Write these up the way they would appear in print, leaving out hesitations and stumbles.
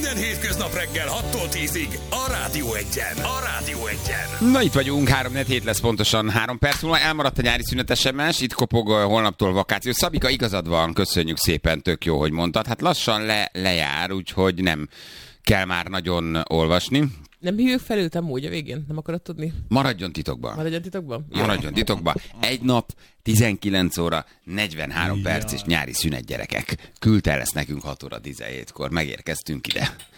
Minden hétköznap reggel 6-tól 10-ig a Rádió Egyen. A Rádió Egyen. Na itt vagyunk, 3-4 lesz pontosan 3 perc múlva. Elmaradt a nyári szünet SMS, itt kopog holnaptól vakáció. Szabika, igazad van, köszönjük szépen, tök jó, hogy mondtad. Hát lassan lejár, úgyhogy nem kell már nagyon olvasni. Nem hívjuk fel őt amúgy a végén? Nem akarod tudni? Maradjon titokban. Maradjon titokban? Maradjon titokban. Egy nap, 19 óra, 43 perc és nyári szünet, gyerekek. Küldte el ezt nekünk 6 óra 17-kor. Megérkeztünk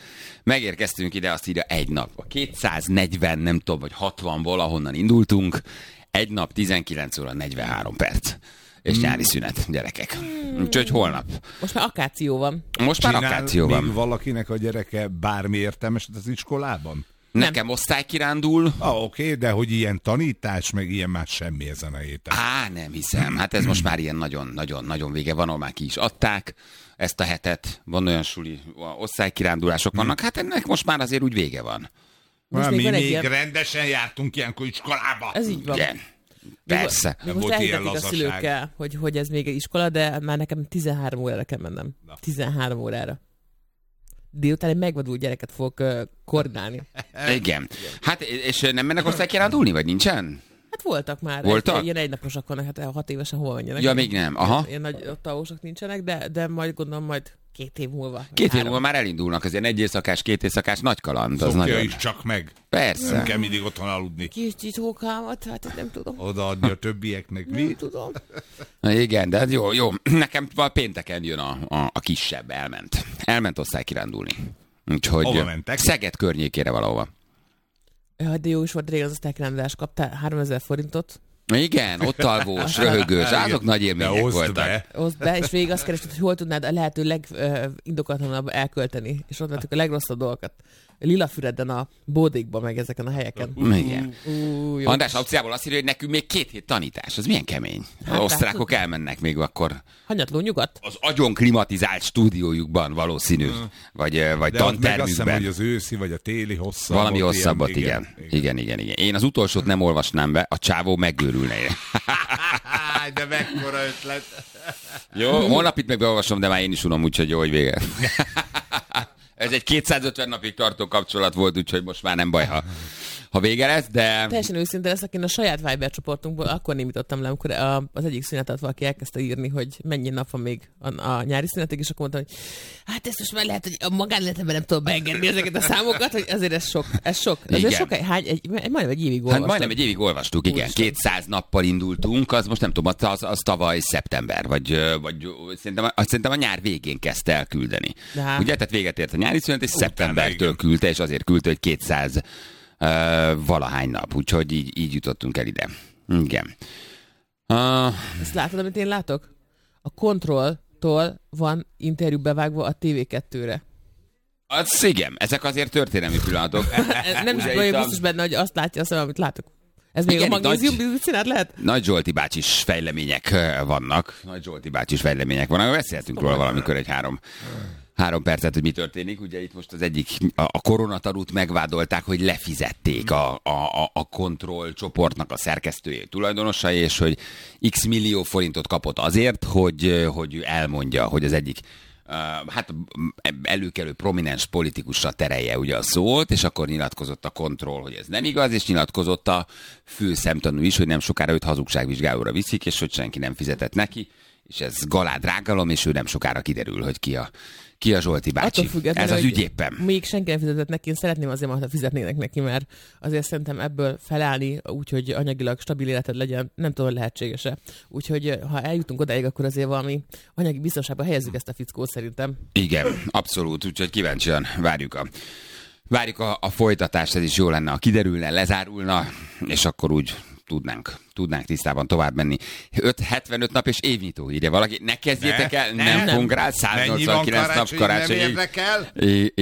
ide, azt írja egy nap. A 240, nem tudom, vagy 60-ból, ahonnan indultunk. Egy nap, 19 óra, 43 perc. És nyári szünet, gyerekek. Úgyhogy holnap. Most már akáció van. Még valakinek a gyereke bármi értelmeset az iskolában? Nekem osztálykirándul. Oké, de hogy ilyen tanítás, meg ilyen már semmi ezen a héten. Nem hiszem. Hát ez most már ilyen nagyon vége van, ahol már ki is adták ezt a hetet. Van olyan suli, osztálykirándulások vannak. Hát ennek most már azért úgy vége van. Mi még rendesen jártunk ilyenkor iskolába. Ez így van. Igen. Persze. Most elhitetik a szülőkkel, hogy ez még egy iskola, de már nekem 13 órára kell mennem. 13 órára. Délután egy megvadult gyereket fogok koordinálni. Igen. Hát, és nem mennek osztálykirándulni, vagy nincsen? Hát voltak már. Voltak? Ilyen egynaposak vannak, hát 6 évesen hol menjenek. Ja, még nem. Aha. Ilyen nagy tavósok nincsenek, de majd gondolom majd 2 év múlva. 2 év múlva már elindulnak, azért 1 éjszakás, 2 éjszakás nagy kaland. Az nagyon... is csak meg. Persze. Nem kell mindig otthon aludni. Kis csicsókámat, hát nem tudom. Odaadni a többieknek. Mi? Nem tudom. Na igen, de jó. Nekem pénteken jön a kisebb, elment osztálykirándulni. Úgyhogy hova mentek? Szeged környékére valahova. Ja, de jó is volt, régen az osztálykirándulás, kaptál 3000 forintot. Igen, ott alvós, röhögős, azok nagy élmények voltak. Oszd be, és végig azt kerested, hogy hol tudnád a lehető legindoklatlanabb elkölteni. És ott vettük a legrosszabb dolgokat. Lilafüreden a bódékban, meg ezeken a helyeken. Igen. András opciából azt írja, hogy nekünk még 2 hét tanítás. Az milyen kemény. Az osztrákok elmennek még akkor. Hanyatló nyugat? Az agyon klimatizált stúdiójukban valószínű. Vagy tantermükben. Meg azt hiszem, hogy az őszi, vagy a téli hosszabb. Valami hosszabbat, igen. Én az utolsót nem olvasnám be, a csávó megőrülne. De mekkora ötlet. Jó, holnap itt meg beolvasom, de már én is unom, úgyhogy jó, hogy vége. Ez egy 250 napig tartó kapcsolat volt, úgyhogy most már nem baj, ha vége lesz, de... Teljesen őszinte leszek, én a saját Viber csoportunkból akkor némítottam le, amikor az egyik szünetet valaki elkezdte írni, hogy mennyi nap van még a nyári szünetig, és akkor mondtam, hogy hát ezt most már lehet, hogy a magánéletemben nem tudom beengedni ezeket a számokat, hogy azért ez sok. Azért sok, majdnem egy évig olvastam. Majdnem egy évig olvastuk, igen. Úristen. 200 nappal indultunk, az most nem tudom, az tavaly szeptember, vagy szerintem a nyár végén kezdte el küldeni. Ugye, tehát véget ért a nyári szünet, és szeptembertől küldte, és azért küldte, hogy 200 valahány nap, úgyhogy így jutottunk el ide. Igen. Ezt látod, amit én látok? A Kontrolltól van interjú bevágva a TV2-re. Az igen, ezek azért történelmi pillanatok. Nem is olyan biztos benne, hogy azt látja azt, amit látok. Ez még igen, a magnézium bizonyát lehet? Nagy Zsolti bácsis fejlemények vannak. Beszéltünk róla valamikor egy 3 percet, hogy mi történik. Ugye itt most az egyik, a koronatanút megvádolták, hogy lefizették a Kontroll csoportnak a szerkesztője, tulajdonosai, és hogy x millió forintot kapott azért, hogy elmondja, hogy az egyik előkelő prominens politikusra terelje ugye a szót, és akkor nyilatkozott a Kontroll, hogy ez nem igaz, és nyilatkozott a főszemtanú is, hogy nem sokára őt hazugságvizsgálóra viszik, és hogy senki nem fizetett neki, és ez galádrágalom, és ő nem sokára kiderül, hogy ki a Zsolti bácsi. Ez az ügy éppen. Még senki nem fizetett neki, én szeretném azért, ha fizetnének neki, mert azért szerintem ebből felállni, úgyhogy anyagilag stabil életed legyen, nem tudom, lehetséges-e. Úgyhogy ha eljutunk odáig, akkor azért valami anyagi biztonságban helyezzük ezt a fickót szerintem. Igen, abszolút, úgyhogy kíváncsian várjuk a folytatást, ez is jó lenne, ha kiderülne, lezárulna, és akkor úgy tudnánk tisztában tovább menni. 75 nap és évnyitó, írja valaki. Ne kezdjétek el, nem fogunk rá, 189 nap karácsony. Nem érdekel?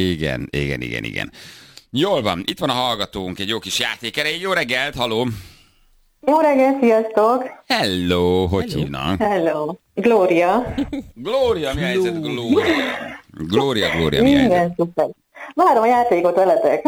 Igen. Jól van, itt van a hallgatónk, egy jó kis játékereje. Jó reggelt, halló! Jó reggelt, sziasztok! Hello, hogy hívnak? Hello, Gloria. Gloria, mi a helyzet? Gloria, mi a helyzet? Minden szuper. Várom a játékot veletek.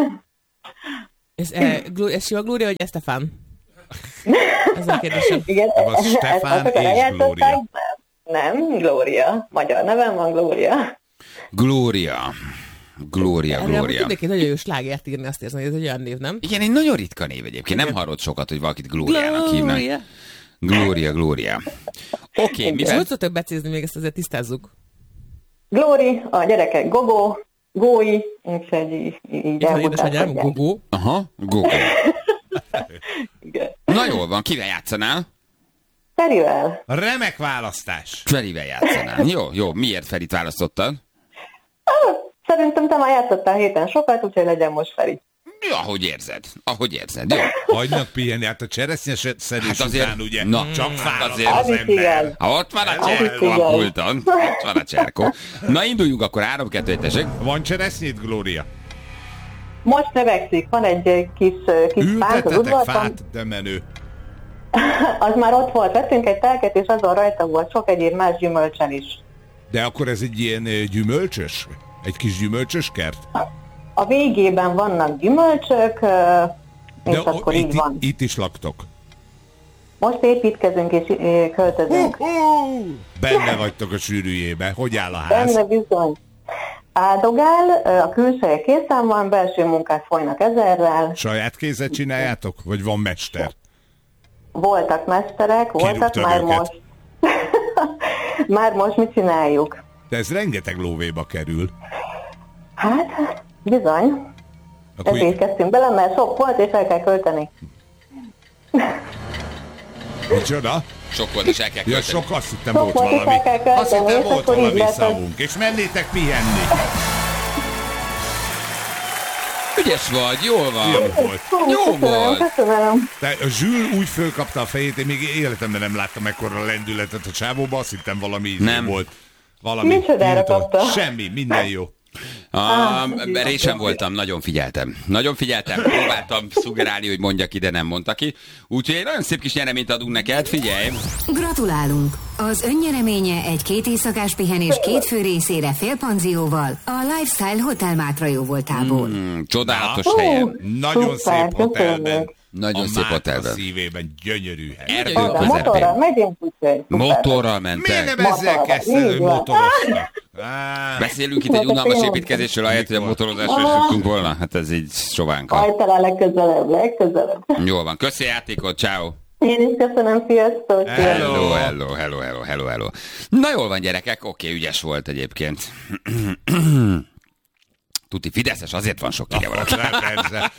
Ez Siva Glória, vagy Estefán? Ez a kérdésem. Igen, ez Stefán és Glória. Nem, Glória. Magyar nevem van Glória. Glória. Glória. Tudnék egy nagyon jó slágert írni, azt érzem, hogy ez egy olyan név, nem? Igen, egy nagyon ritka név egyébként. Nem hallott sokat, hogy valakit Glóriának hívnak. Glória. Oké, És hogy szoktak becézni, még ezt azért tisztázzuk? Glóri, a gyerekek Gogó, Gói, úgyhogy így Édesanyám, Gogó. Aha, Gogó. Igen. Na jól van, kivel játszanál? Ferivel. Remek választás. Ferivel játszanál. Jó. Miért Ferit választottad? Szerintem te már játszottál héten sokat, úgyhogy legyen most Feri. Jó, ahogy érzed. Jó. Hagynak pihenni, hát a cseresznyeszerűs Hát azért- után ugye na, csak fáradt azért- az Az is ember. igaz. Ha ott van a Az is cserkó a igaz. pulton. Ott van a cserkó. Na induljunk akkor 3-2-1, tessék. Van cseresznyét, Glória? Most növekszik, van egy kis fánk az Ültetetek udvarban, fát, de menő. az már ott volt, vettünk egy telket, és azon rajta volt sok egyéb más gyümölcsen is. De akkor ez egy ilyen gyümölcsös? Egy kis gyümölcsös kert? A végében vannak gyümölcsök, és akkor így van. Itt is laktok. Most építkezünk és költözünk. Benne vagytok a sűrűjébe. Hogy áll a ház? Benne bizony. Áldogál, a külseje készen van, belső munkák folynak ezerrel. Saját kézzel csináljátok? Vagy van mester? Voltak mesterek, voltak Kirúgtad már őket? most. Már most mit csináljuk? De ez rengeteg lóvéba kerül. Hát, bizony. Akkor Ezért kezdtünk bele, mert sok volt, és el kell költeni. micsoda? Sok volt, és el kell Ja, költeni. sok, azt hittem Sok volt volt, és valami. el kell költeni, Azt hittem és volt akkor így valami lesz. szavunk. És mennétek pihenni. Ügyes vagy, jól van. Jó volt. Jó volt. Köszönöm. De a Zsül úgy fölkapta a fejét, én még életemben nem láttam ekkora lendületet a csávóba, azt hittem valami Nem. volt. Valami Micsodára tiltott. kapta? Semmi, minden jó. Résen voltam, nagyon figyeltem. Próbáltam szuggerálni, hogy mondja ki, de nem mondta ki. Úgyhogy egy nagyon szép kis nyereményt adunk neked, figyelj! Gratulálunk! Az önnyereménye egy 2 éjszakás pihenés 2 fő részére félpanzióval a Lifestyle Hotel Mátra jóvoltából. Csodálatos Hú, helyen. Nagyon szuper, szép hotelben. köszönjük. Nagyon a szép Mátra hotelben. szívében gyönyörű hely. Erdő Oda, motorral közepén. megyünk, úgyhogy szuper. Motorral Miért mentek. nem ezzel Motorral, kezdted, hogy így van. motoroztak? Beszélünk itt egy unalmas építkezésről, ahelyett, hogy a motorozásról is tudtunk volna. Hát ez így sovánka. Majd talán legközelebb. Jól van, köszi a játékot, ciao. Én is köszönöm, sziasztok! Hello. Hello. Na jól van, gyerekek, oké, ügyes volt egyébként. Tuti fideszes, azért van sok ide valaki. Persze.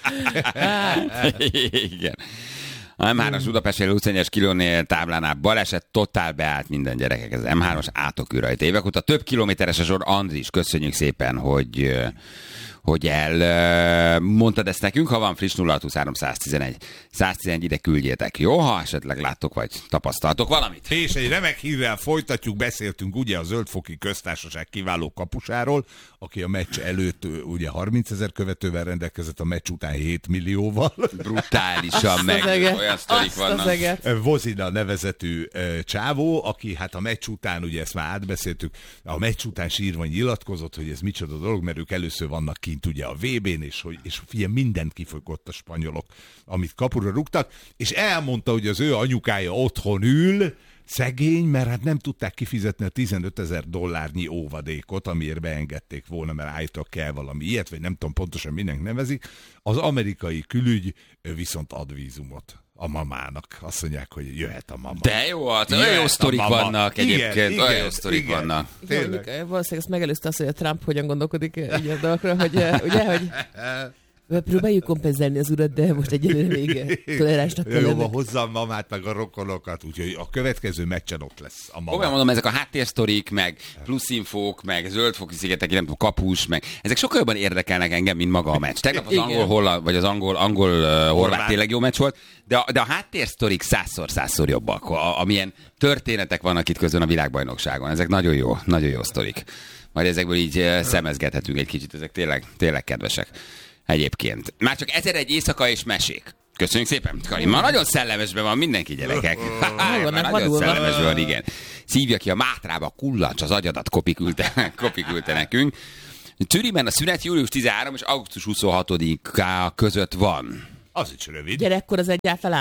Igen. A M3-as Budapesti Lucenyes kilónél táblánál baleset, totál beállt minden gyerekek. Ez M3-as átokű rajta. Évek óta több kilométeres a sor. Andris, köszönjük szépen, hogy mondtad ezt nekünk. Ha van friss 0623 111 ide küldjétek. Jó, ha esetleg láttok, vagy tapasztaltok valamit. És egy remek hírrel folytatjuk, beszéltünk ugye a Zöldfoki Köztársaság kiváló kapusáról, aki a meccs előtt ugye 30 000 követővel rendelkezett, a meccs után 7 millióval. Brutálisan meg olyan sztorik vannak. Vozina nevezetű csávó, aki hát a meccs után, ugye ezt már átbeszéltük, a meccs után sírva nyilatkozott, hogy ez micsoda dolog, mert ők először vannak kint ugye a VB-n, és figyelj, mindent kifogott a spanyolok, amit kapura rúgtak, és elmondta, hogy az ő anyukája otthon ül, szegény, mert hát nem tudták kifizetni a $15 000 óvadékot, amiért beengedték volna, mert állítólag kell valami ilyet, vagy nem tudom pontosan minek nevezik. Az amerikai külügy viszont ad vízumot a mamának. Azt mondják, hogy jöhet a mama. De jó, olyan Jöhet jó a sztorik mama. vannak Igen, egyébként. igen, Olyan jó sztorik igen. vannak. Tényleg. Valószínűleg ezt megelőzte azt, hogy a Trump hogyan gondolkodik így a dolgokra, hogy ugye, hogy próbáljuk kompenzálni az urat, de most egyelőre még toleránsnak kell Jó, lenni. hozza a mamát, meg a rokonokat, úgyhogy a következő meccsen ott lesz a mama. Komolyan mondom, ezek a háttérsztorik, meg pluszinfók, meg zöldfoki szigetek, nem tudom, kapus, meg ezek sokkal jobban érdekelnek engem, mint maga a meccs. Tegnap az Igen. angol-horvát, vagy az angol-horvát tényleg jó meccs volt, de a háttérsztorik 100-szor jobbak, amilyen történetek vannak itt közön a világbajnokságon. Ezek nagyon jó sztorik. Majd ezekből így szemezgethetünk egy kicsit, ezek tényleg kedvesek. Egyébként. Már csak 1001 éjszaka és mesék. Köszönjük szépen, Karin. Ma nagyon szellemesben van mindenki, gyerekek. vannak Nagyon vadulva. szellemesben van, igen. Szívja ki a Mátrába, a kullancs, az agyadat, Kopi küldte nekünk. Zürichben a szünet július 13 és augusztus 26-a között van. Az is rövid. Gyerekkor az egyáltalán?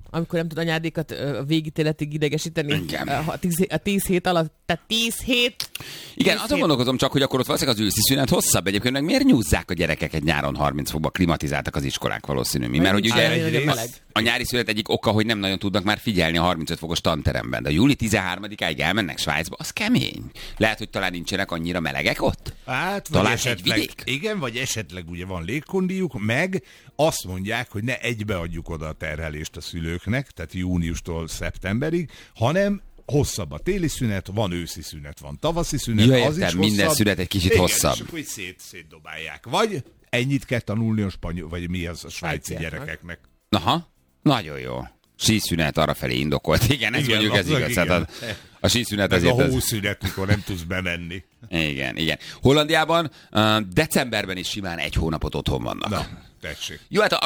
amikor nem tud anyádékat a végítéletig idegesíteni Igen. a 10 hét alatt, tehát 10 hét. Igen, azon gondolkozom csak, hogy akkor ott valószínűleg az őszi szünet hosszabb. Egyébként meg miért nyúzzák a gyerekeket nyáron 30 fokba, klimatizáltak az iskolák valószínű. Mert hogy ugye a nyári szünet egyik oka, hogy nem nagyon tudnak már figyelni a 35 fokos tanteremben. De a júli 13-áig elmennek Svájcba, az kemény. Lehet, hogy talán nincsenek annyira melegek ott? Hát, talán esetleg, egy vidék? igen, vagy esetleg ugye van légkondiuk, meg azt mondják, hogy ne egybeadjuk oda a terhelést a szülőknek, tehát júniustól szeptemberig, hanem hosszabb a téli szünet, van őszi szünet, van tavaszi szünet, Ja, az értem, is hosszabb. minden szünet egy kicsit igen, hosszabb. És akkor így szétdobálják. Vagy ennyit kell tanulni a spanyol, vagy mi az a svájci gyerekeknek. Aha, nagyon jó. Síszünet arrafelé indokolt. Igen, ez mondjuk ez igaz. Hát a síszünet Ez azért... a hószünet, mikor nem tudsz bemenni. Igen. Hollandiában decemberben is simán 1 hónapot otthon vannak. Na, tessék. Jó, hát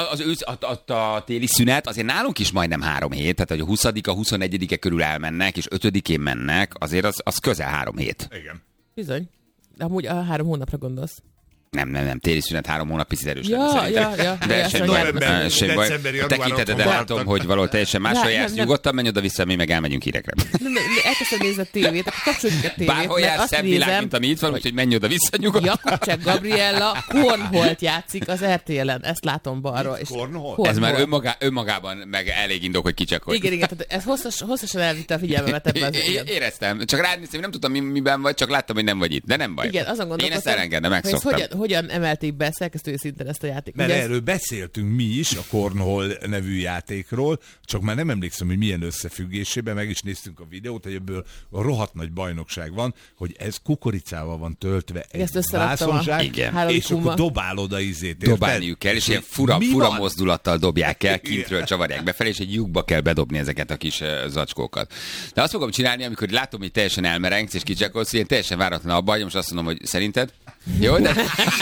a téli szünet azért nálunk is majdnem 3 hét, tehát hogy a 20-a, 21-e körül elmennek, és 5-én mennek, azért az közel 3 hét. Igen. Bizony. De amúgy a 3 hónapra gondolsz. Nem, téli szünet 3 hónap picit erős. Ja. De sem baj. A tekintetedet látom, hogy valahol teljesen máshol jársz. Nyugodtan menj oda-vissza, mi meg elmegyünk hírekre. Elkezdtem nézni a tévét, akkor kapcsoljuk a tévét. Bárhol jársz, szebb világ, mint ami itt van, úgyhogy menj oda-vissza nyugodtan. Jakubcsák Gabriella Cornholt játszik az RTL-en, ezt látom balról. Cornhole? Ez már önmagában meg elég indok, hogy kicsekol. Igen, tehát ez hosszasan elvitte a figyelmemet ebben az ügyben. Éreztem. Csak rád néztem, nem tudtam, miben vagy, csak láttam, hogy nem vagy itt. De nem baj. Igen, azon én ezt elengedem, megszoktam. Hogyan emelték be szerkesztői szinten ezt a játékot? Mert erről beszéltünk mi is, a Cornhole nevű játékról, csak már nem emlékszem, hogy milyen összefüggésében, meg is néztünk a videót, hogy ebből a rohadt nagy bajnokság van, hogy ez kukoricával van töltve egy vászonzsák, és akkor dobálod a izét. Dobálniuk kell, és ilyen fura mozdulattal dobják el, kintről csavarják befelé, és egy lyukba kell bedobni ezeket a kis zacskókat. De azt fogom csinálni, amikor látom, hogy teljesen elmerengsz, és kicsakolsz, hogy én teljesen váratlan abba, hogy most azt mondom, hogy szerinted? Jó, de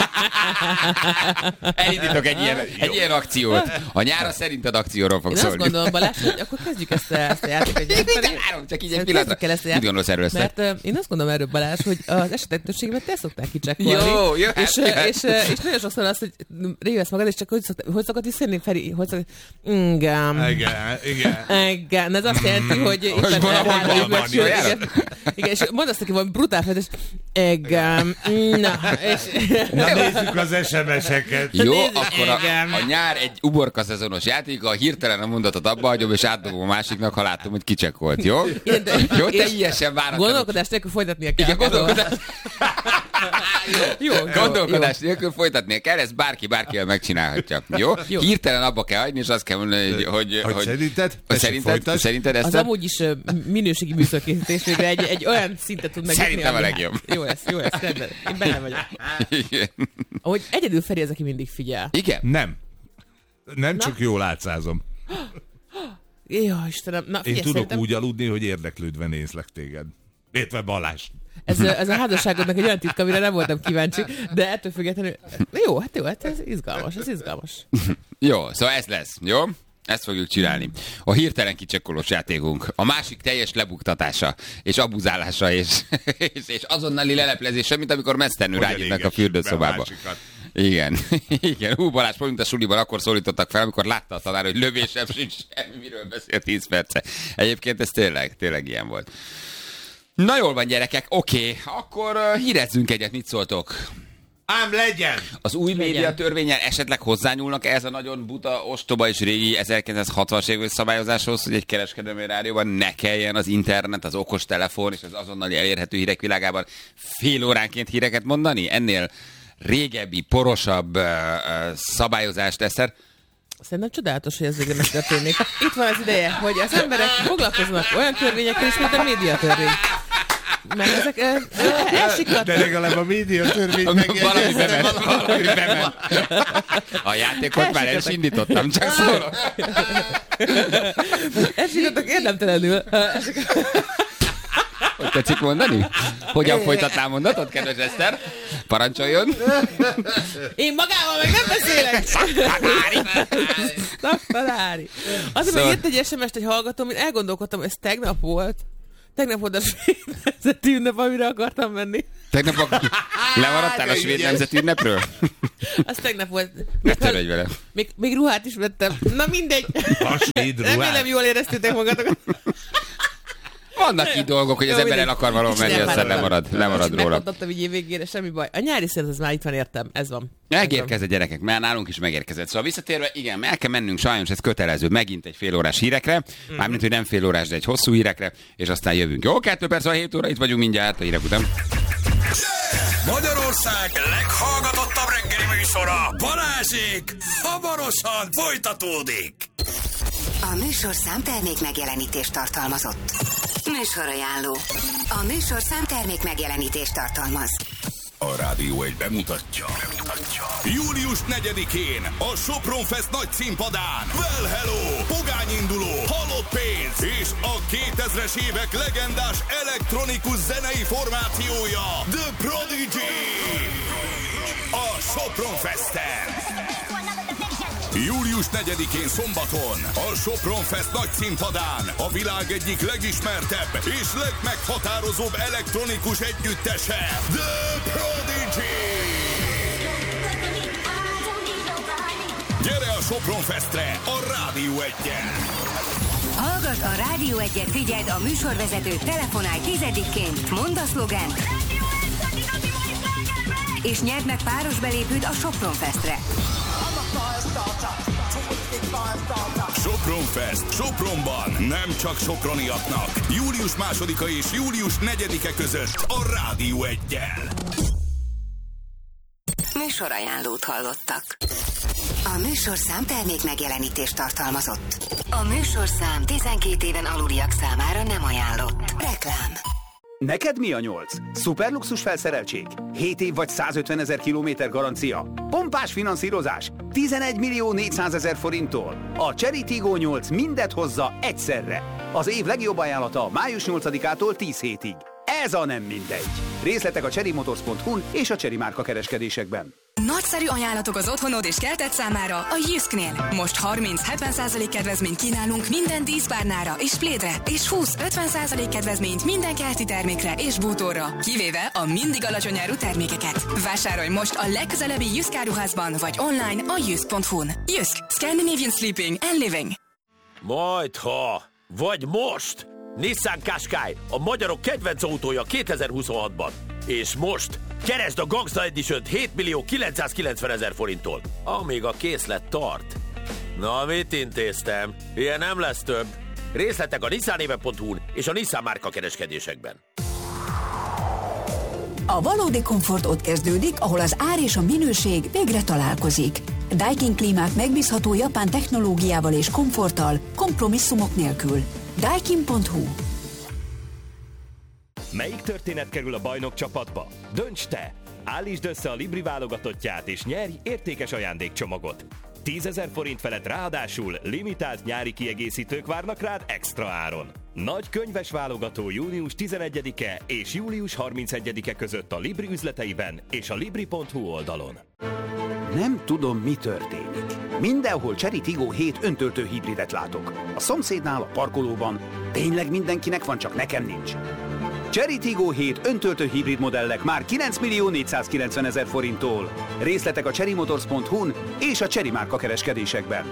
elindítok egy ilyen akciót. A nyára szerinted akcióról fog szólni. Én azt gondolom, Balázs, hogy akkor kezdjük ezt a játékot. Csak így egy pillanatra. Mit gondolsz erről? Mert én azt gondolom erről, Balázs, hogy az esetek többségében te szoktál kicsekkolni. Jó. És nagyon sokszor azt, hogy révesz magad, és csak hogy szokott visszajönni, Feri? Hogy szokott? Igen. Ez azt jelenti, hogy éppen igen, és mondd azt neki, van brutál fejtés. Igen. Na nézzük az SMS-eket. Jó, akkor a nyár egy uborka szezonos játék, a hirtelen a mondatot abba hagyom, és átdobom a másiknak, ha látom, hogy kicsekkolt, jó? Jó, te ilyesen váratlanul. Gondolkodás nélkül folytatnia kell. Igen, gondolkodás nélkül folytatnia kell, ezt bárkivel megcsinálhatja. Jó? Hirtelen abba kell hagyni, és azt kell mondani, hogy szerinted ezt? Az amúgy is minőségi műsorkészítésére egy olyan szintet tud megnyitni. Szerintem a legjobb. Jó lesz, rendben. Én benne vagyok. Igen. Ahogy egyedül Feri az, aki mindig figyel. Igen? Nem csak jól átszázom. Jó, Istenem. Na, én tudok úgy aludni, hogy érdeklődve nézlek téged. Értve Balázs. Ez a házasságodnak egy olyan titka, amire nem voltam kíváncsi, de ettől függetlenül... Jó, ez izgalmas. Jó, szóval ez lesz, jó? Ezt fogjuk csinálni. A hirtelen kicsekkolós játékunk. A másik teljes lebuktatása, és abuzálása, és azonnali leleplezése, mint amikor mesztelenül rágyitnak a fürdőszobába. Igen. Balázs, mint a suliban akkor szólítottak fel, amikor látta a tanár, hogy lövésem sincs semmi, miről beszél 10 perce. Egyébként ez tényleg ilyen volt. Na jól van, gyerekek, oké, akkor hírezzünk egyet, mit szóltok? Ám legyen! Az új médiatörvénnyel esetleg hozzányúlnak ez a nagyon buta, ostoba és régi 1960-as évek szabályozáshoz, hogy egy kereskedelmi rádióban ne kelljen az internet, az okostelefon és az azonnali elérhető hírek világában fél óránként híreket mondani? Ennél régebbi, porosabb szabályozást teszel? Szerintem csodálatos, hogy ez végül megtörténik. Itt van az ideje, hogy az emberek foglalkoznak olyan törvényekkel is, mint a médiatörvény. Mert ezek elsikadtak. De legalább a médiatörvény valami bement. A játékot már el is indítottam, csak szólok. Elsikadtak érdemtelenül. Hogy tetszik mondani? Hogyan folytatnál mondatot, kedves Eszter? Parancsoljon. Én magával meg nem beszélek. Szaktanári. Azért meg jött egy SMS-t, hogy hallgatom, én elgondolkodtam, ez tegnap volt. Tegnap volt a svéd nemzeti ünnep, amire akartam menni. Tegnap lemaradtál a svéd nemzeti ünnepről? Az tegnap volt. Ne törődj vele. Még ruhát is vettem. Na mindegy. A svéd ruhát. Remélem jól éreztétek magatokat. Vannak így dolgok, hogy az ember el akar valahol menni, aztán lemarad róla. Megmondottam így végére, semmi baj. A nyári szünet az már itt van, értem. Ez van. Megérkezett gyerekek, mert nálunk is megérkezett. Szóval visszatérve, igen, el kell mennünk, sajnos ez kötelező, megint egy fél órás hírekre, mármint, hogy nem fél órás, de egy hosszú hírekre, és aztán jövünk. Jó, 2 perc, 7 óra, itt vagyunk mindjárt a hírek után. Magyarország leghallgatottabb reggeli műsora, Balázsék, hamarosan folytatódik. A műsorszám termék megjelenítést tartalmazott. Műsorajánló. A műsorszám termék megjelenítést tartalmaz. A Rádió 1 bemutatja. Július 4-én a Sopron Fest nagy színpadán Well Hello, pogányinduló, halott pénz és a 2000-es évek legendás elektronikus zenei formációja The Prodigy. A Sopron Festen. Július 4-én szombaton a Sopron Fest nagy színpadán a világ egyik legismertebb és legmeghatározóbb elektronikus együttese, The Prodigy! Gyere a Sopron Festre a Rádió 1-en! Hallgass a Rádió 1-et, figyeld a műsorvezetőt, telefonálj 10-ként, mondd a szlogent, és nyerd meg páros belépőt a Sopron Festre. Sopron Fest Sopronban, nem csak soproniaknak. Július 2-a és július 4-e között a Rádió 1-jel. Műsorajánlót hallottak. A műsorszám termék megjelenítést tartalmazott. A műsorszám 12 éven aluliak számára nem ajánlott. Reklám. Neked mi a 8? Szuperluxus felszereltség? 7 év vagy 150 000 kilométer garancia? Pompás finanszírozás? 11 400 000 forinttól? A Chery Tiggo 8 mindet hozza egyszerre. Az év legjobb ajánlata május 8-ától 10 hétig. Ez a nem mindegy. Részletek a cherrymotors.hu-n és a Chery márka kereskedésekben. Nagyszerű ajánlatok az otthonod és kerted számára a Jysknél. Most 30-70% kedvezményt kínálunk minden díszpárnára és plédre, és 20-50% kedvezményt minden kerti termékre és bútorra, kivéve a mindig alacsony áru termékeket. Vásárolj most a legközelebbi Jysk áruházban vagy online a jysk.hu-n. Jysk. Scandinavian Sleeping and Living. Majdha, vagy most! Nissan Qashqai, a magyarok kedvenc autója 2026-ban. És most keresd a Gangsta Edition-t 7 990 000 forinttól, amíg a készlet tart. Na, mit intéztem? Ilyen nem lesz több. Részletek a nissanéve.hu-n és a Nissan márka kereskedésekben. A valódi komfort ott kezdődik, ahol az ár és a minőség végre találkozik. Daikin klímák megbízható japán technológiával és komforttal, kompromisszumok nélkül. Daikin.hu. Melyik történet kerül a bajnok csapatba? Dönts te! Állítsd össze a Libri válogatottját és nyerj értékes ajándékcsomagot. 10 000 forint felett ráadásul limitált nyári kiegészítők várnak rád extra áron. Nagy könyves válogató június 11-e és július 31-e között a Libri üzleteiben és a libri.hu oldalon. Nem tudom, mi történik. Mindenhol Chery Tiggo 7 öntöltő hibridet látok. A szomszédnál, a parkolóban. Tényleg mindenkinek van, csak nekem nincs. Chery Tiggo 7 öntöltő hibrid modellek már 9 490 000 forinttól. Részletek a cherrymotors.hu-n és a Chery márka kereskedésekben.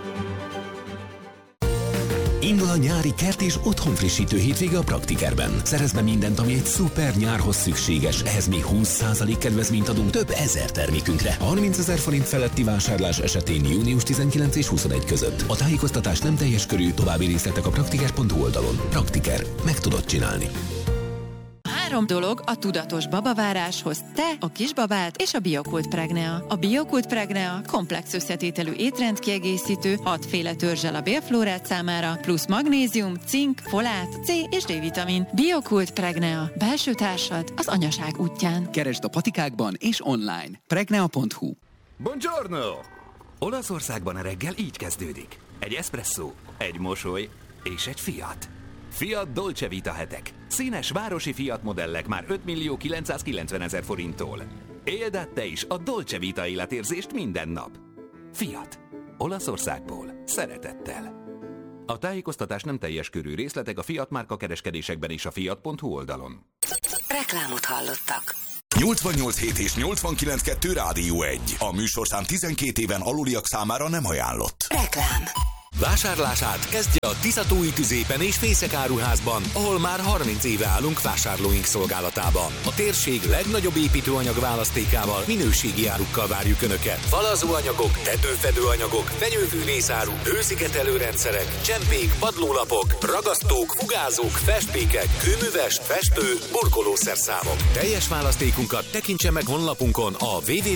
Indul a nyári kert és otthonfrissítő hétvége a Praktikerben. Szerezd be mindent, ami egy szuper nyárhoz szükséges. Ehhez még 20% kedvezményt adunk több ezer termékünkre. 30 000 forint feletti vásárlás esetén június 19 és 21 között. A tájékoztatás nem teljes körű, további részletek a praktiker.hu oldalon. Praktiker. Meg tudod csinálni. 3 dolog a tudatos babaváráshoz: te, a kisbabád és a Biokult Pregnea. A Biokult Pregnea komplex összetételű étrendkiegészítő, 6 féle törzsel a bélflórát számára, plusz magnézium, cink, folát, C és D-vitamin. Biokult Pregnea. Belső társad az anyaság útján. Keresd a patikákban és online. Pregnea.hu. Buongiorno! Olaszországban a reggel így kezdődik. Egy eszpresszó, egy mosoly és egy Fiat. Fiat Dolce Vita hetek. Színes városi Fiat modellek már 5 990 000 forinttól. Éld át te is a Dolce Vita életérzést minden nap. Fiat. Olaszországból. Szeretettel. A tájékoztatás nem teljes körű, részletek a Fiat márka kereskedésekben és a fiat.hu oldalon. Reklámot hallottak. 88.7 és 89.2 Rádió 1. A műsorszám 12 éven aluliak számára nem ajánlott. Reklám. Vásárlását kezdje a Tiszatói Tüzépen és Fészek áruházban, ahol már 30 éve állunk vásárlóink szolgálatába. A térség legnagyobb építőanyag választékával, minőségi árukkal várjuk Önöket. Falazóanyagok, tetőfedőanyagok, fenyőfűrészáru, hőszigetelőrendszerek, csempék, padlólapok, ragasztók, fugázók, festmékek, kőműves, festő, burkolószerszámok. Teljes választékunkat tekintse meg honlapunkon a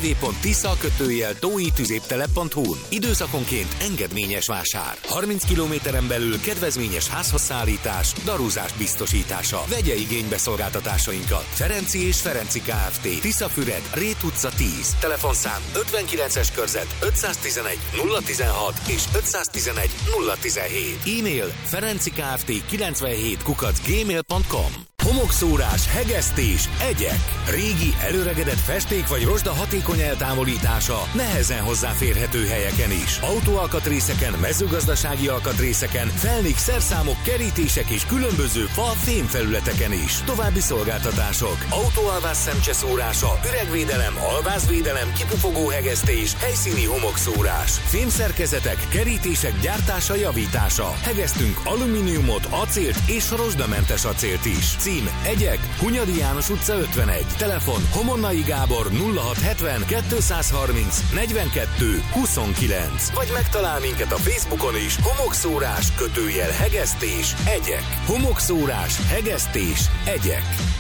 www.tisza-tóitüzéptelep.hu-n. Időszakonként engedményes vásár. 30 kilométeren belül kedvezményes házhozszállítás, darúzás biztosítása. Vegye igénybe szolgáltatásainkat. Ferenci és Ferenci Kft. Tiszafüred, Rét utca 10. Telefonszám 59-es körzet 511 016 és 511 017. E-mail ferencikft97@gmail.com. Homokszórás, hegesztés, egyek. Régi, előregedett festék vagy rozsda hatékony eltávolítása nehezen hozzáférhető helyeken is. Autóalkatrészeken, mezőgazdasági alkatrészeken, felnik, szerszámok, kerítések és különböző fa-fémfelületeken is. További szolgáltatások: autóalvás szemcseszórása, üregvédelem, alvázvédelem, kipufogó hegesztés, helyszíni homokszórás, fémszerkezetek, kerítések gyártása, javítása. Hegesztünk alumíniumot, acélt és rozsdamentes acélt is. Cím: Egyek, Hunyadi János utca 51. Telefon: Homonnai Gábor 0670 230 42 29. Vagy megtalál minket a Facebookon is. Homokszórás, hegesztés, egyek. Homokszórás, hegesztés, egyek.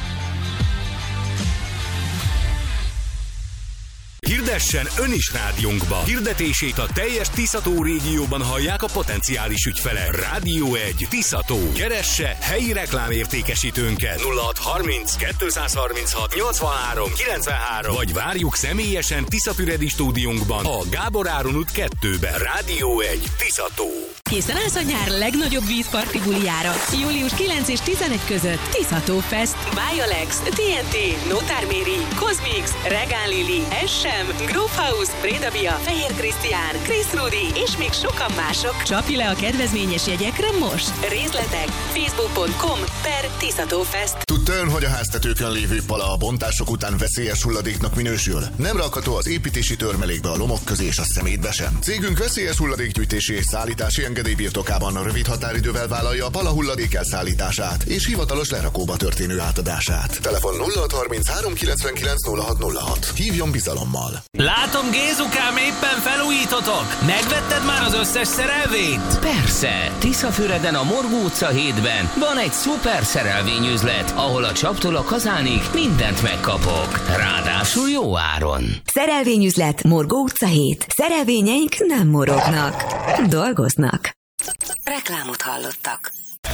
Hirdessen ön is rádiónkba. Hirdetését a teljes Tiszató régióban hallják a potenciális ügyfelek. Rádió 1 Tiszató. Keresse helyi reklámértékesítőnket 0630 236 83 93, vagy várjuk személyesen Tiszafüredi stúdiónkban a Gábor Áron út 2-ben. Rádió 1 Tiszató. Készen állsz a nyár legnagyobb vízparti bulijára. Július 9 és 11 között Tiszató Fest, Bialex, TNT, Notár Méri, Cosmix, Regán Lili, SM, Groove House, Préda Bia, Fehér Krisztián, Chris Rudi és még sokan mások. Csapj le a kedvezményes jegyekre most! Részletek facebook.com/Tiszató Fest. Tudta ön, hogy a háztetőkön lévő pala a bontások után veszélyes hulladéknak minősül? Nem rakható az építési törmelékbe, a lomok közé és a szemétbe sem. Cégünk veszélyes hulladékgyűjtési és szállítási engedély birtokában a rövid határidővel vállalja a pala hulladék elszállítását és hivatalos lerakóba történő átadását. Telefon 0633 99 0606. Hívjon bizalommal. Látom, Gézukám, éppen felújítotok! Megvetted már az összes szerelvényt? Persze, Tiszafüreden a Morgó utca 7-ben van egy szuper szerelvényüzlet, ahol a csaptól a kazánig mindent megkapok. Ráadásul jó áron. Szerelvényüzlet Morgó utca 7. Szerelvényeink nem morognak. Dolgoznak. Reklámot hallottak.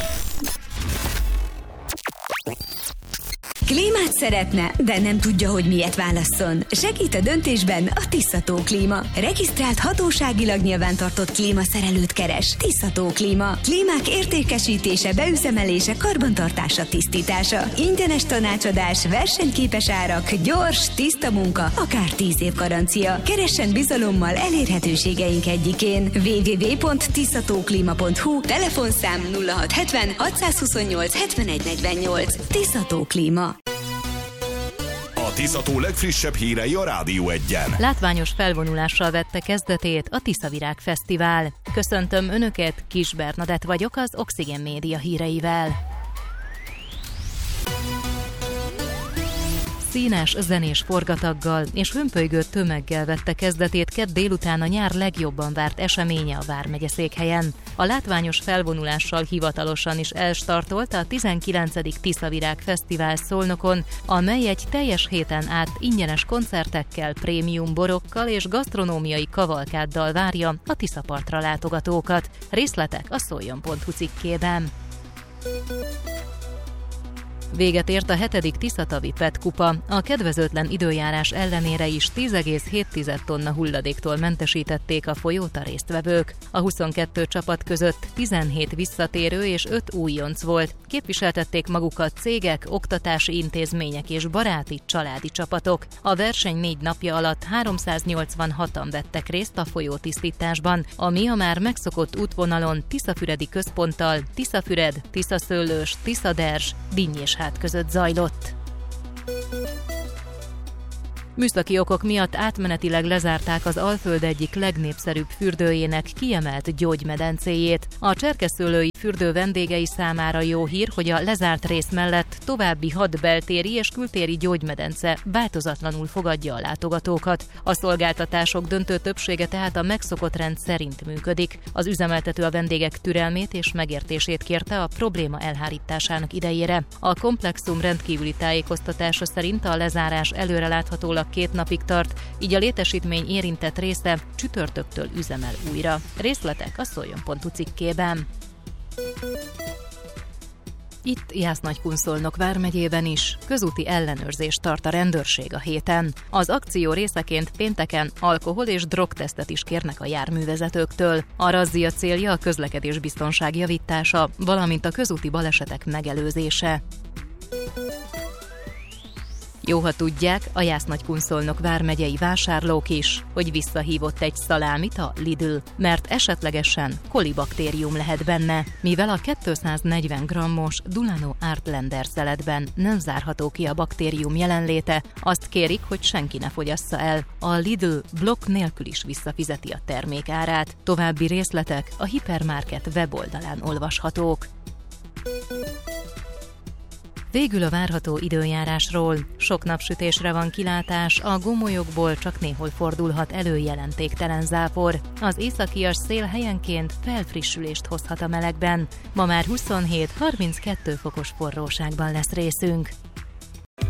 Klímát szeretne, de nem tudja, hogy miért válasszon. Segít a döntésben a Tiszató Klíma. Regisztrált, hatóságilag nyilvántartott klímaszerelőt keres. Tiszató Klíma. Klímák értékesítése, beüzemelése, karbantartása, tisztítása. Ingyenes tanácsadás, versenyképes árak, gyors, tiszta munka, akár 10 év garancia. Keressen bizalommal elérhetőségeink egyikén. www.tiszatóklima.hu. Telefonszám 0670 628 7148. Tiszató Klíma. A Tiszató legfrissebb hírei a Rádió 1-en. Látványos felvonulással vette kezdetét a Tiszavirág Fesztivál. Köszöntöm Önöket, Kis Bernadett vagyok az Oxigén Média híreivel. Színes, zenés forgataggal és hömpölygő tömeggel vette kezdetét kedd délután a nyár legjobban várt eseménye a Vármegyeszékhelyen. A látványos felvonulással hivatalosan is elstartolt a 19. Tiszavirág Fesztivál Szolnokon, amely egy teljes héten át ingyenes koncertekkel, prémium borokkal és gasztronómiai kavalkáddal várja a Tiszapartra látogatókat. Részletek a szoljon.hu cikkében. Véget ért a 7. Tiszatavi PET kupa. A kedvezőtlen időjárás ellenére is 10,7 tonna hulladéktól mentesítették a folyót a résztvevők. A 22 csapat között 17 visszatérő és 5 újonc volt. Képviseltették magukat cégek, oktatási intézmények és baráti, családi csapatok. A verseny 4 napja alatt 386-an vettek részt a folyótisztításban, ami a már megszokott útvonalon Tiszafüredi központtal Tiszafüred, Tiszaszőlős, Tiszaderzs, Dinnyéshát között zajlott. Műszaki okok miatt átmenetileg lezárták az Alföld egyik legnépszerűbb fürdőjének kiemelt gyógymedencéjét. A cserkeszőlői fürdő vendégei számára jó hír, hogy a lezárt rész mellett további 6 beltéri és kültéri gyógymedence változatlanul fogadja a látogatókat. A szolgáltatások döntő többsége tehát a megszokott rend szerint működik. Az üzemeltető a vendégek türelmét és megértését kérte a probléma elhárításának idejére. A komplexum rendkívüli tájékoztatása szerint a lezárás előreláthatólag 2 napig tart, így a létesítmény érintett része csütörtöktől üzemel újra. Részletek a szoljon.hu cikkében. Itt Jász-Nagykunszolnok vármegyében is közúti ellenőrzést tart a rendőrség a héten. Az akció részeként pénteken alkohol- és drogtesztet is kérnek a járművezetőktől. A razzia célja a közlekedésbiztonság javítása, valamint a közúti balesetek megelőzése. Jó, ha tudják, a Jász-Nagykunszolnok vármegyei vásárlók is, hogy visszahívott egy szalámit a Lidl, mert esetlegesen kolibaktérium lehet benne, mivel a 240 grammos Dulano Artlander szeletben nem zárható ki a baktérium jelenléte, azt kérik, hogy senki ne fogyassza el. A Lidl blokk nélkül is visszafizeti a termék árát. További részletek a Hipermarket weboldalán olvashatók. Végül a várható időjárásról. Sok napsütésre van kilátás, a gomolyokból csak néhol fordulhat elő jelentéktelen zápor. Az északias szél helyenként felfrissülést hozhat a melegben. Ma már 27-32 fokos forróságban lesz részünk.